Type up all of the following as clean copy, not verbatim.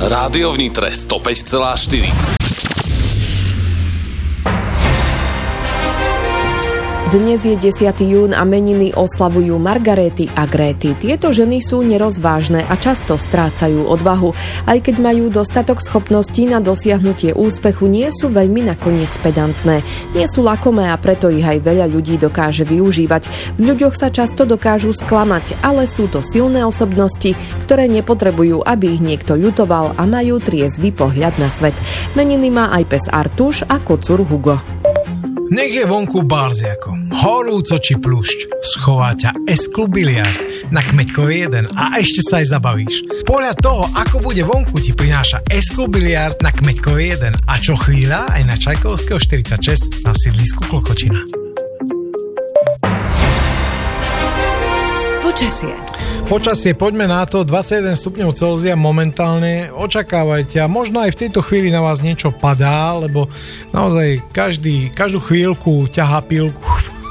Rádio v Nitre 105,4. Dnes je 10. jún a meniny oslavujú Margaréty a Gréty. Tieto ženy sú nerozvážne a často strácajú odvahu. Aj keď majú dostatok schopností na dosiahnutie úspechu, nie sú veľmi nakoniec pedantné. Nie sú lakomé a preto ich aj veľa ľudí dokáže využívať. V ľuďoch sa často dokážu sklamať, ale sú to silné osobnosti, ktoré nepotrebujú, aby ich niekto ľutoval a majú triezvy pohľad na svet. Meniny má aj pes Artuš a kocúr Hugo. Nech je vonku barziako, horúco či pľúšť, schová ťa S-klub biliard na Kmeďkovej 1 a ešte sa aj zabavíš. Podľa toho, ako bude vonku, ti prináša S-klub biliard na Kmeďkovej 1 a čo chvíľa aj na Čajkovského 46 na sídlisku Klokočina. Počasie, poďme na to. 21 stupňov Celzia momentálne, očakávajte a možno aj v tejto chvíli na vás niečo padá, lebo naozaj každú chvíľku ťahá pilku.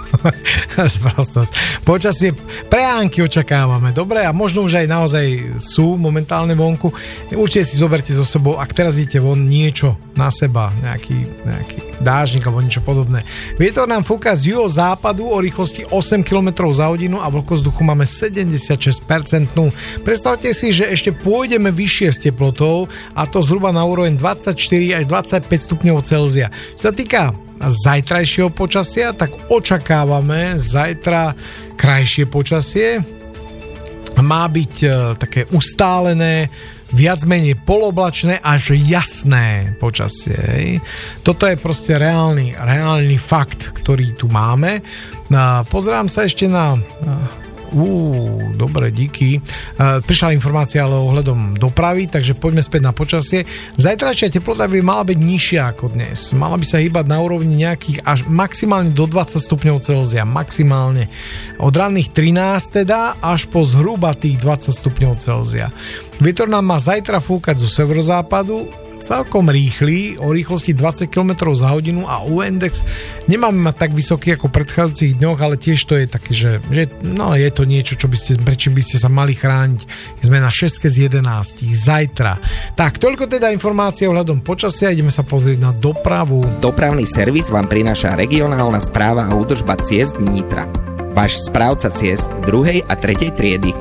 Počasie, prehánky očakávame, dobre, a možno už aj naozaj sú momentálne vonku. Určite si zoberte so sebou, ak teraz idete von, niečo na seba, nejaký dážnik alebo niečo podobné. Vietor nám fúka z juhozápadu o rýchlosti 8 km za hodinu a vlhkosť vzduchu máme 76%. Predstavte si, že ešte pôjdeme vyššie s teplotou a to zhruba na úroveň 24 až 25 stupňov Celzia. Čo sa týka zajtrajšieho počasia, tak očakávame zajtra krajšie počasie. Má byť také ustálené, viac menej poloblačné až jasné počasie. Toto je proste reálny fakt, ktorý tu máme. Pozerám sa ešte na... dobre, díky. Prišla informácia ale ohľadom dopravy, takže poďme späť na počasie. Zajtrajšia teplota by mala byť nižšia ako dnes. Mala by sa hýbať na úrovni nejakých až maximálne do 20 stupňov Celzia. Maximálne. Od ranných 13 teda až po zhruba tých 20 stupňov Celzia. Vietor nám má zajtra fúkať zo severozápadu, celkom rýchly, o rýchlosti 20 km za hodinu a U-index nemáme mať tak vysoký ako v predchádzajúcich dňoch, ale tiež to je také, že je to niečo, prečo by ste sa mali chrániť. Sme na 6 z 11 zajtra. Tak, toľko teda informácie ohľadom počasia, ideme sa pozrieť na dopravu. Dopravný servis vám prináša regionálna správa a údržba ciest Nitra. Váš správca ciest 2. a 3. triedy.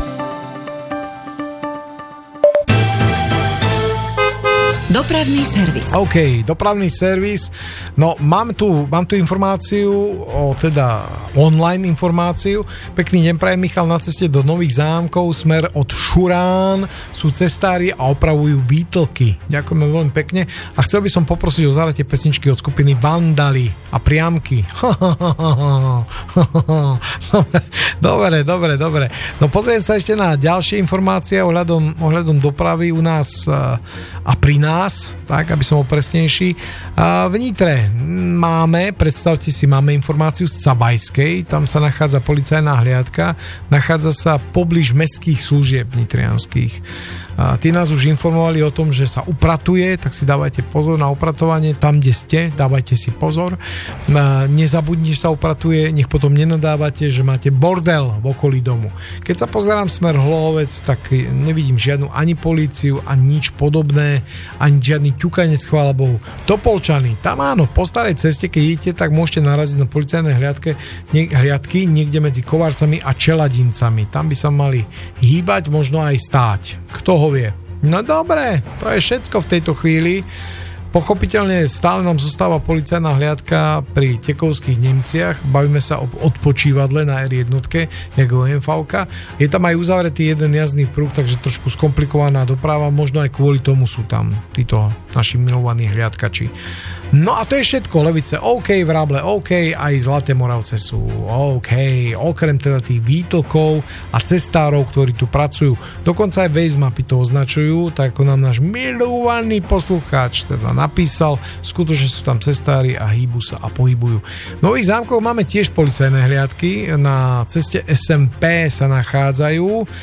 Dopravný servis. OK, dopravný servis. No, mám tu informáciu, teda online informáciu. Pekný deň prajem, Michal, na ceste do Nových Zámkov, smer od Šurán. Sú cestári a opravujú výtlky. Ďakujeme veľmi pekne. A chcel by som poprosiť o zahratie pesničky od skupiny Vandali a Priamky. Dobre. No, pozrieť sa ešte na ďalšie informácie ohľadom dopravy u nás a pri nás, tak, aby som bol presnejší. V Nitre predstavte si, máme informáciu z Cabajskej, tam sa nachádza policajná hliadka, nachádza sa poblíž mestských služieb nitrianských. Tí nás už informovali o tom, že sa upratuje, tak si dávajte pozor na upratovanie, tam, kde ste, dávajte si pozor. Nezabudnite, že sa upratuje, nech potom nenadávate, že máte bordel v okolí domu. Keď sa pozerám smer Hlohovec, tak nevidím žiadnu ani políciu, ani nič podobné, ani žiadny ťukanec, chvála Bohu. Topolčany, tam áno, po starej ceste, keď idete, tak môžete naraziť na policajné hliadky niekde medzi Kovarcami a Čeladincami. Tam by sa mali hýbať, možno aj stáť. Kto ho vie? No dobre, to je všetko v tejto chvíli. Pochopiteľne stále nám zostáva policajná hliadka pri Tekovských Nemciach. Bavíme sa o odpočívadle na R1, jak OMV-ka. Je tam aj uzavretý jeden jazdný pruh, takže trošku skomplikovaná doprava. Možno aj kvôli tomu sú tam títo naši milovaní hliadkači. No a to je všetko. Levice OK, Vrable OK, aj Zlaté Moravce sú OK. Okrem teda tých výtlkov a cestárov, ktorí tu pracujú. Dokonca aj Waze mapy to označujú, tak ako nám náš milovaný poslucháč teda napísal, skutočne sú tam cestári a hýbu sa a pohybujú. V Nových Zámkoch máme tiež policajné hliadky, na ceste SMP sa nachádzajú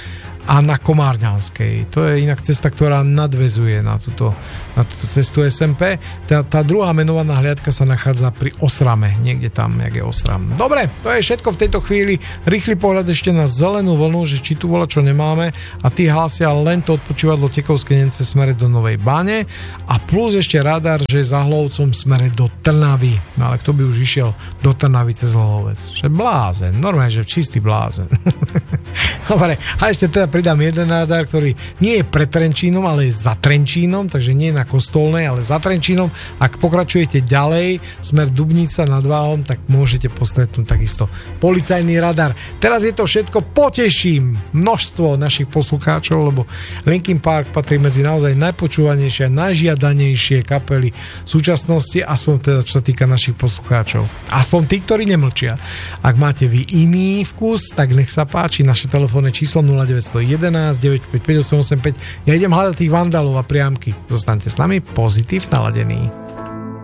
a na Komárňanskej. To je inak cesta, ktorá nadväzuje na túto cestu SMP. Tá druhá menovaná hliadka sa nachádza pri Osrame, niekde tam, jak je Osram. Dobre, to je všetko v tejto chvíli. Rýchly pohľad ešte na zelenú vlnu, že či tu čo nemáme, a tí hlásia len to odpočívadlo Tekovské Nence smere do Novej Bane a plus ešte radar, že je za Hlovcom smere do Trnavy. No ale kto by už išiel do Trnavy cez Hlovec? Že blázen, normálne, že čistý blázen. Dobre, a ešte teda pridám jeden radar, ktorý nie je pred Trenčínom, ale je za Trenčínom, takže nie na Kostolnej, ale za Trenčínom. Ak pokračujete ďalej, smer Dubnica nad Váhom, tak môžete postretnúť takisto policajný radar. Teraz je to všetko, poteším množstvo našich poslucháčov, lebo Linkin Park patrí medzi naozaj najpočúvanejšie a najžiadanejšie kapely v súčasnosti, aspoň teda čo sa týka našich poslucháčov. Aspoň tí, ktorí nemlčia. Ak máte vy iný vkus, tak nech sa páči, naše telefónne číslo 0911 955 885. Ja idem hľadať tých vandalov a priamky. Zostaňte s nami pozitív naladený.